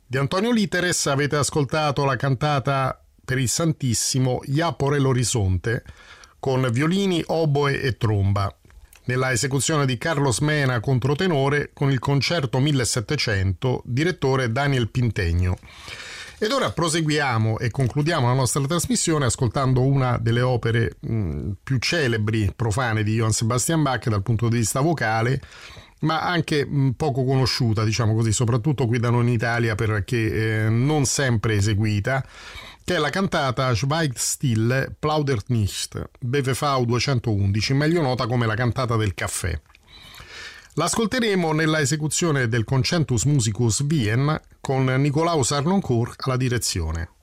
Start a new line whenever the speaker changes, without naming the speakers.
Di Antonio Literes avete ascoltato la cantata per il Santissimo Ja por l'Orizzonte con violini, oboe e tromba, nella esecuzione di Carlos Mena controtenore con il concerto 1700, direttore Daniel Pintegno. Ed ora proseguiamo e concludiamo la nostra trasmissione ascoltando una delle opere più celebri, profane di Johann Sebastian Bach dal punto di vista vocale, ma anche poco conosciuta, diciamo così, soprattutto qui da noi in Italia, perché non sempre eseguita, che è la cantata Schweigt still, plaudert nicht, BWV 211, meglio nota come la cantata del caffè. L'ascolteremo nella esecuzione del Concentus Musicus Wien con Nicolaus Arnoncourt alla direzione.